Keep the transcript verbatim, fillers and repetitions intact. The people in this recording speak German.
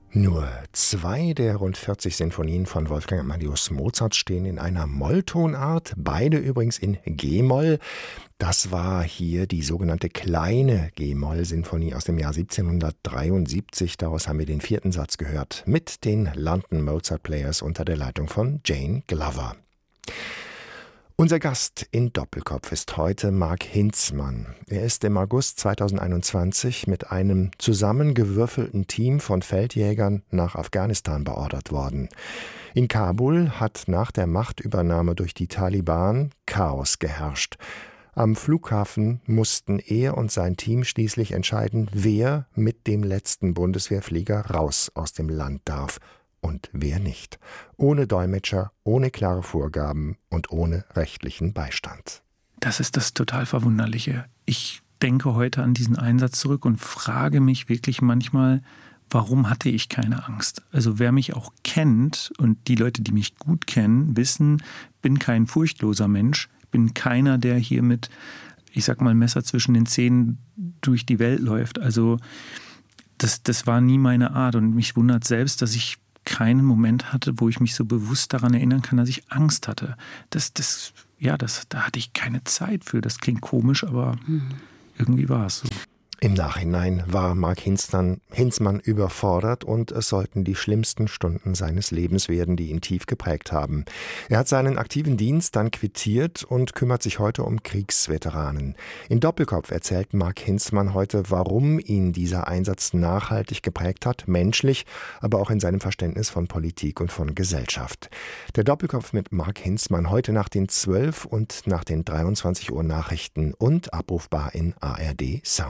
Nur zwei der rund vierzig Sinfonien von Wolfgang Amadeus Mozart stehen in einer Molltonart, beide übrigens in G-Moll. Das war hier die sogenannte kleine G-Moll-Sinfonie aus dem Jahr siebzehnhundertdreiundsiebzig. Daraus haben wir den vierten Satz gehört, mit den London Mozart Players unter der Leitung von Jane Glover. Unser Gast in Doppelkopf ist heute Mark Hinzmann. Er ist im August zweitausendeinundzwanzig mit einem zusammengewürfelten Team von Feldjägern nach Afghanistan beordert worden. In Kabul hat nach der Machtübernahme durch die Taliban Chaos geherrscht. Am Flughafen mussten er und sein Team schließlich entscheiden, wer mit dem letzten Bundeswehrflieger raus aus dem Land darf und wer nicht. Ohne Dolmetscher, ohne klare Vorgaben und ohne rechtlichen Beistand. Das ist das total Verwunderliche. Ich denke heute an diesen Einsatz zurück und frage mich wirklich manchmal, warum hatte ich keine Angst? Also wer mich auch kennt und die Leute, die mich gut kennen, wissen, ich bin kein furchtloser Mensch, bin keiner, der hier mit, ich sag mal, Messer zwischen den Zähnen durch die Welt läuft. Also das, das war nie meine Art und mich wundert selbst, dass ich keinen Moment hatte, wo ich mich so bewusst daran erinnern kann, dass ich Angst hatte. Das, das, ja, das, da hatte ich keine Zeit für. Das klingt komisch, aber mhm. irgendwie war es so. Im Nachhinein war Mark Hinzmann, Hinzmann überfordert und es sollten die schlimmsten Stunden seines Lebens werden, die ihn tief geprägt haben. Er hat seinen aktiven Dienst dann quittiert und kümmert sich heute um Kriegsveteranen. In Doppelkopf erzählt Mark Hinzmann heute, warum ihn dieser Einsatz nachhaltig geprägt hat, menschlich, aber auch in seinem Verständnis von Politik und von Gesellschaft. Der Doppelkopf mit Mark Hinzmann heute nach den zwölf und nach den dreiundzwanzig Uhr Nachrichten und abrufbar in A R D Sound.